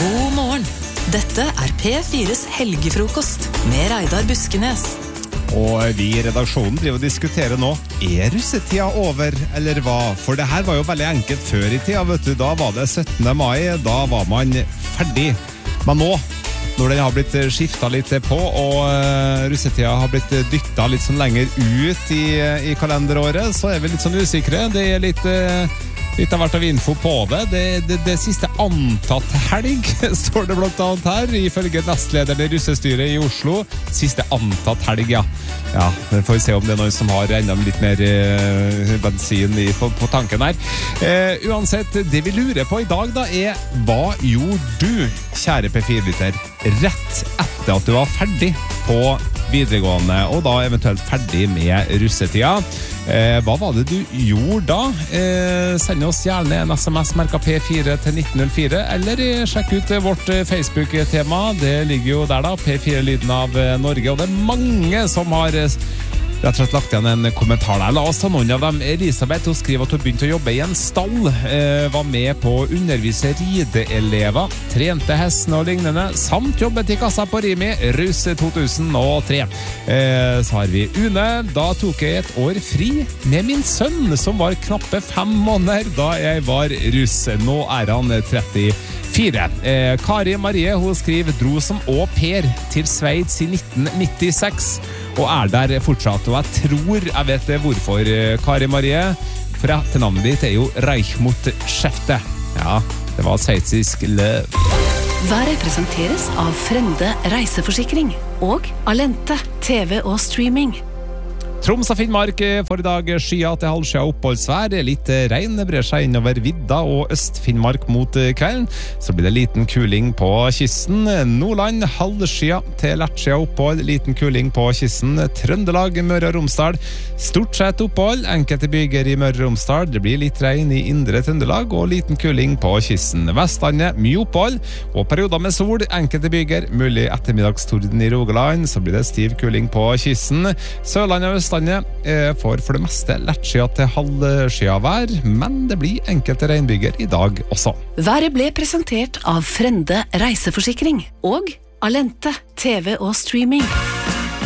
God morgen. Dette P4s helgefrokost med Reidar Buskenes. Og vi I redaksjonen driver og diskuterer nå, russetida over, eller hva? For det her var jo veldig enkelt før I tida, vet du. Da var det 17. mai, da var man ferdig. Men nå, når den har blitt skiftet litt på, og russetida har blitt dyttet litt sånn lenger ut I kalenderåret, så vi litt sånn usikre. Det litt av hvert av info på det. Det siste antatt helg, står det blant annet her, ifølge nestlederen I russestyret I Oslo. Siste antatt helg, ja. Ja, vi får se om det noen som har enda litt mer bensin på tanken her. Uansett, det vi lurer på I dag da hva gjorde du, kjære P4-lytter, rett etter at du var ferdig på videregående, og da eventuelt ferdig med russetida? Hva var det du gjorde da? Send oss gjerne en SMS merket P4 til 1904, eller sjekk ut vårt Facebook-tema. Det ligger jo der da, P4-lyden av Norge, og det mange som har rett og slett lagt igjen en kommentar der. La oss ta noen av dem. Elisabeth, hun skriver at hun begynte å jobbe I en stall, var med på å undervise rideelever, trente hestene og lignende, samt jobbet I kassa på Rimi, russ 2003. Så har vi Une. Da tok jeg et år fri med min sønn, som var knappe 5 måneder da jeg var russ. Nå han 34. Kari Marie, hun skriver, dro som au pair til Sveits I 1996, og der fortsatt, og jeg tror jeg vet hvorfor, Kari Marie, for til navnet ditt jo Reichmut Schäfte. Ja, det var sveitsisk løv. Været presenteres av Frende reiseforsikring og Alente, TV og streaming. Troms og Finnmark for I dag skya til halvskya oppholdsvær, litt regn brer seg innover vidda og Øst-Finnmark mot kvelden, så blir det liten kuling på kysten. Nordland halvskya til lettskya opphold, liten kuling på kysten. Trøndelag, Møre og Romsdal, stort sett opphold, enkelte byger I Møre og Romsdal, det blir litt regn I indre Trøndelag og liten kuling på kysten. Vestlandet, mye opphold og perioder med sol, enkelte byger, mulig ettermiddagstorden I Rogaland, så blir det stiv kuling på kysten. Sørlandet og Østlandet får for det meste lettskya til halvskya vær, men det blir enkelte regnbyger I dag også. Været ble presentert av Frende reiseforsikring og Alente, TV og streaming.